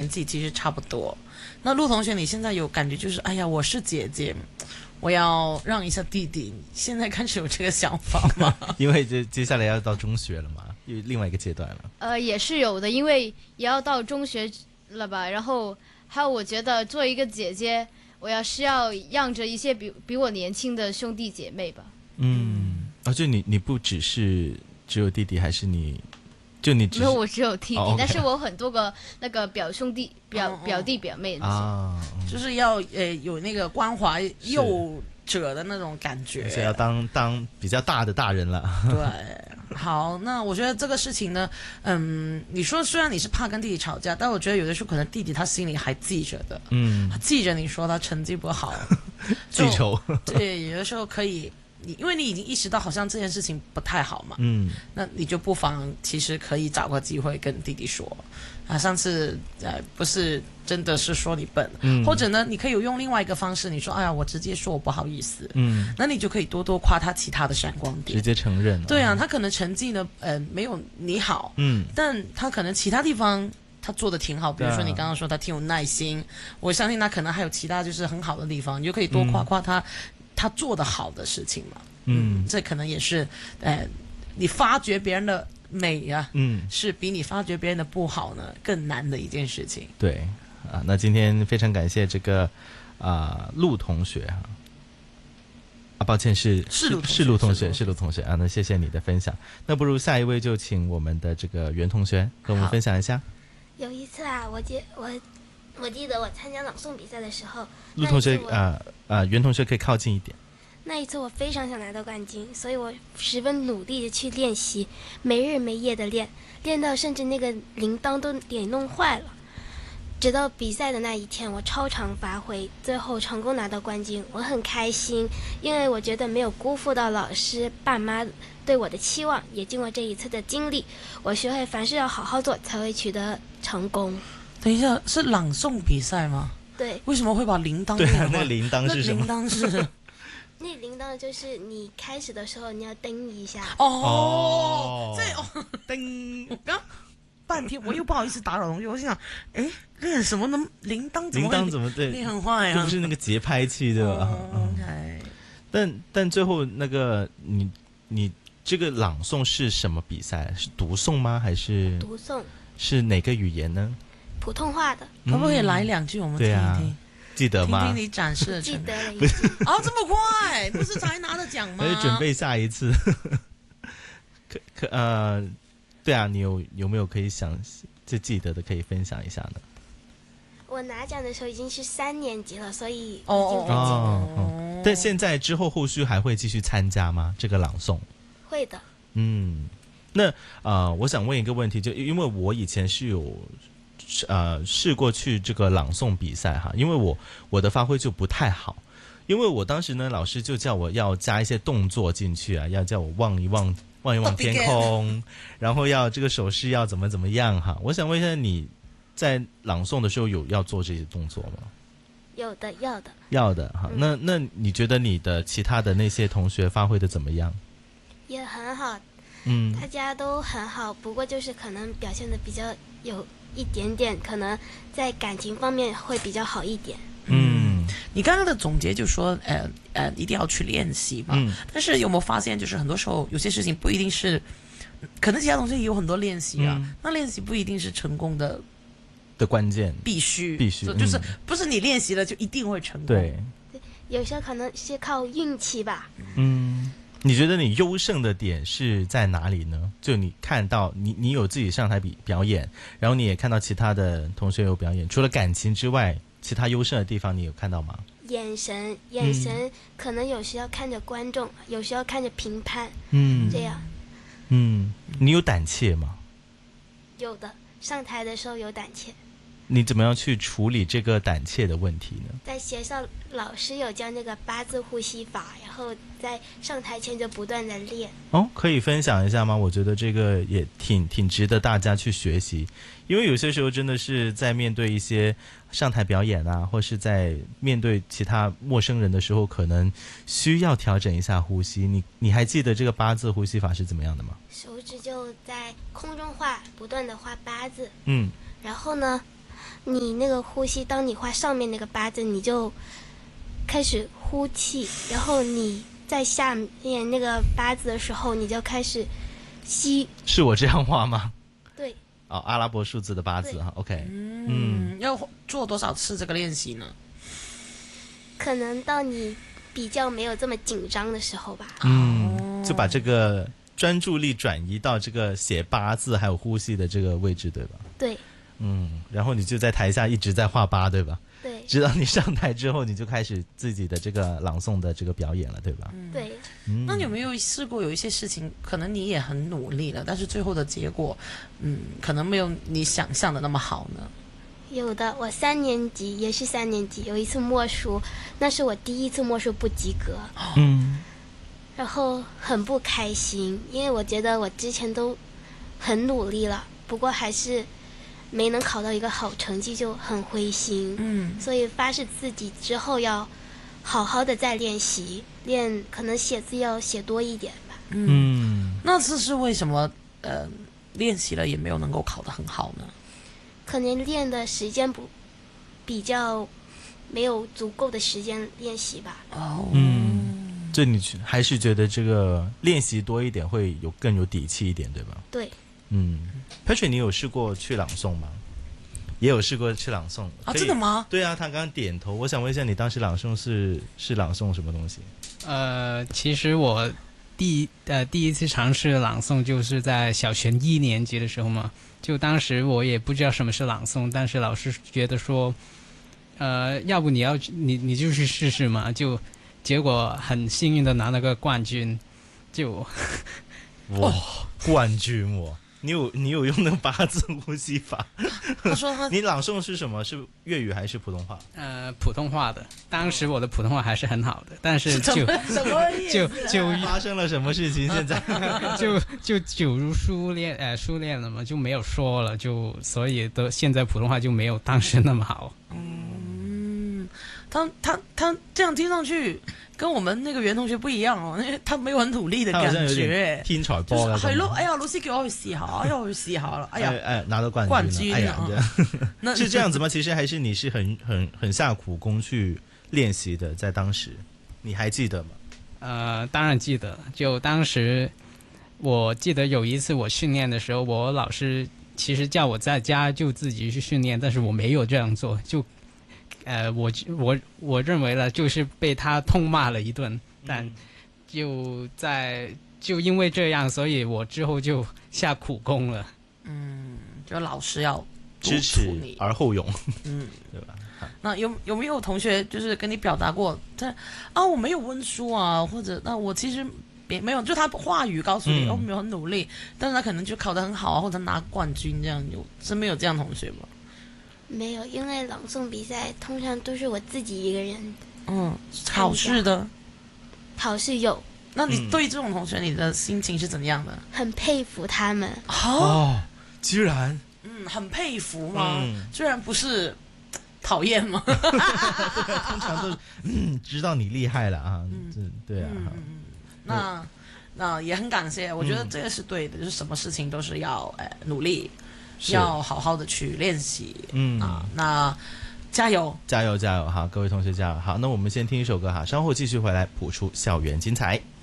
纪其实差不多。那陆同学，你现在有感觉就是，哎呀，我是姐姐，我要让一下弟弟，你现在开始有这个想法吗？ 因为接下来要到中学了嘛，又另外一个阶段了。 也是有的，因为也要到中学了吧。然后还有，我觉得做一个姐姐，我是要让着一些比我年轻的兄弟姐妹吧。 就你不只有弟弟，还是你？就你没有，我只有弟弟，但是我很多个那个表兄弟、表弟、表妹啊， 就是要有那个关怀幼者的那种感觉， 所以要当比较大的大人了。 对，好，那我觉得这个事情呢，你说虽然你是怕跟弟弟吵架，但我觉得有的时候可能弟弟他心里还记着的，他记着你说他成绩不好， 记仇。 对，有的时候可以。因为你已经意识到好像这件事情不太好嘛，那你就不妨其实可以找个机会跟弟弟说啊，上次不是真的是说你笨，或者呢，你可以用另外一个方式，你说哎呀，我直接说我不好意思，那你就可以多多夸他其他的闪光点， 直接承认。 对啊，他可能成绩呢没有你好，但他可能其他地方他做的挺好，比如说你刚刚说他挺有耐心，我相信他可能还有其他就是很好的地方，你就可以多夸夸他做的好的事情嘛，这可能也是，你发掘别人的美啊，是比你发掘别人的不好呢更难的一件事情。 对啊，那今天非常感谢这个陆同学抱歉是陆同学啊，那谢谢你的分享。那不如下一位就请我们的这个袁同学跟我们分享一下。 有一次啊，我记得我参加朗诵比赛的时候， 陆同学袁同学可以靠近一点。 那一次我非常想拿到冠军，所以我十分努力的去练习，没日没夜的练到甚至那个铃铛都给弄坏了。直到比赛的那一天，我超常发挥，最后成功拿到冠军，我很开心，因为我觉得没有辜负到老师爸妈对我的期望，也经过这一次的经历，我学会凡事要好好做才会取得成功。 等一下，是朗诵比赛吗？ 对。 为什么会把铃铛？ 对啊，那铃铛是什么？ 那铃铛是那铃铛就是你开始的时候你要叮一下。 叮！我刚半天我又不好意思打扰同学，我想，练什么呢？铃铛怎么对？你很坏啊！ 这不是那个节拍器对吧但最后那个你这个朗诵是什么比赛？是读诵吗？还是读诵？ 是哪个语言呢？ 普通话的。 可不可以来两句我们听一听？ 记得吗？ 听听你展示的。 记得了一句。 这么快？不是才拿了奖吗？ 准备下一次。对啊，你有没有可以就记得的可以分享一下呢？ 我拿奖的时候已经是3年级了，所以已经不记得。 但现在之后续还会继续参加吗？这个朗诵？ 会的。 那我想问一个问题，就因为我以前是有试过去这个朗诵比赛哈，因为我的发挥就不太好，因为我当时呢老师就叫我要加一些动作进去啊，要叫我望一望天空，然后要这个手势要怎么样哈。我想问一下，你在朗诵的时候有要做这些动作吗？ 有的， 要的哈。那你觉得你的其他的那些同学发挥的怎么样？ 也很好，大家都很好，不过就是可能表现的比较有一点点，可能在感情方面会比较好一点。 你刚刚的总结就说一定要去练习嘛，但是有没有发现就是很多时候有些事情不一定是，可能其他同学也有很多练习啊，那练习不一定是成功的关键， 必须就是不是你练习了就一定会成功。 对， 有时候可能是靠运气吧。 你觉得你优胜的点是在哪里呢？就你看到你有自己上台表演，然后你也看到其他的同学有表演，除了感情之外，其他优胜的地方你有看到吗？ 眼神可能有时要看着观众，有时要看着评判，这样。 你有胆怯吗？ 有的，上台的时候有胆怯。 你怎么样去处理这个胆怯的问题呢？ 在学校老师有教那个8字呼吸法，然后在上台前就不断的练。 可以分享一下吗？我觉得这个也挺值得大家去学习，因为有些时候真的是在面对一些上台表演啊，或是在面对其他陌生人的时候，可能需要调整一下呼吸。你还记得这个8字呼吸法是怎么样的吗？ 手指就在空中画，不断的画8字。 然后呢你那个呼吸，当你画上面那个八字，你就开始呼气，然后你在下面那个八字的时候，你就开始吸。 是我这样画吗？ 对。 哦，阿拉伯数字的八字哈 ，OK。 要做多少次这个练习呢？ 可能到你比较没有这么紧张的时候吧。 就把这个专注力转移到这个写八字还有呼吸的这个位置，对吧？ 对。 然后你就在台下一直在画八，对吧？ 对。 直到你上台之后，你就开始自己的这个朗诵的这个表演了，对吧？ 对。 那你有没有试过有一些事情，可能你也很努力了，但是最后的结果，可能没有你想象的那么好呢？ 有的，我3年级也是3年级，有一次默书，那是我第一次默书不及格。然后很不开心，因为我觉得我之前都很努力了，不过还是没能考到一个好成绩，就很灰心。所以发誓自己之后要好好的再练习，可能写字要写多一点吧。 那这是为什么？练习了也没有能够考得很好呢？ 可能练的时间比较没有足够的时间练习吧。 就你还是觉得这个练习多一点会更有底气一点，对吧？ 对。 Patrick， 你有试过去朗诵吗？也有试过去朗诵啊？真的吗？ 对啊，他刚刚点头。我想问一下，你当时朗诵是朗诵什么东西？ 其实我第一次尝试朗诵就是在小学1年级的时候嘛。就当时我也不知道什么是朗诵，但是老师觉得说，要不你就去试试嘛。就结果很幸运的拿了个冠军。就哇，冠军！你有用那个八字呼吸法？ 他说你朗诵是什么？是粤语还是普通话？ 普通话的。当时我的普通话还是很好的，但是就发生了什么事情？现在就久如熟练了嘛，就没有说了，所以现在普通话就没有当时那么好。 他这样听上去跟我們那個袁同學不一樣哦，因為他沒有很努力的感覺， 天才波啦， 係咯，哎呀，老師叫我去試下，哎呀，我去試下了，哎呀， 拿到冠軍，哎呀，是這樣子嗎？其實還是你是很下苦功去練習的，在當時，你還記得嗎？ 當然記得，就當時我記得有一次我訓練的時候，我老師其實叫我在家就自己去訓練，但是我沒有這樣做，就。我認為了，就是被他痛罵了一頓，但就因為這樣，所以我之後就下苦功了。 就老師要支持而後勇，對吧？ 那有沒有同學就是跟你表達過，我沒有溫書啊，或者我其實沒有，就他話語告訴你，我沒有很努力，但是他可能就考得很好啊，或者拿冠軍這樣，身邊有這樣同學嗎？ 没有，因为朗诵比赛通常都是我自己一个人。 考试的， 考试有。 那你对这种同学，你的心情是怎样的？ 很佩服他们。 居然。 很佩服吗？居然不是讨厌吗？ 通常都知道你厉害了啊。对啊。 那也很感谢，我觉得这个是对的，就是什么事情都是要努力。要好好的去练习，那加油， 加油，加油！好，各位同学加油！好，那我们先听一首歌哈，稍后继续回来谱出校园精彩。